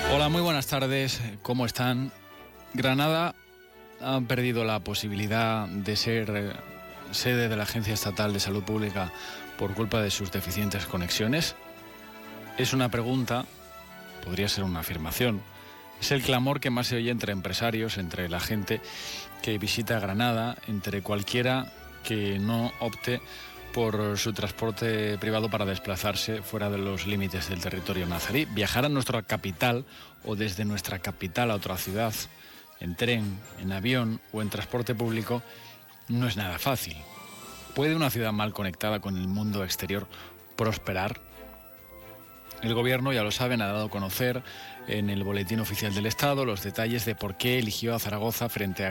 Hola, muy buenas tardes. ¿Cómo están? Granada ha perdido la posibilidad de ser sede de la Agencia Estatal de Salud Pública por culpa de sus deficientes conexiones. Es una pregunta, podría ser una afirmación. Es el clamor que más se oye entre empresarios, entre la gente que visita Granada, entre cualquiera que no opte por su transporte privado para desplazarse fuera de los límites del territorio nazarí. Viajar a nuestra capital o desde nuestra capital a otra ciudad, en tren, en avión o en transporte público, no es nada fácil. ¿Puede una ciudad mal conectada con el mundo exterior prosperar? El Gobierno, ya lo saben, ha dado a conocer en el Boletín Oficial del Estado los detalles de por qué eligió a Zaragoza frente a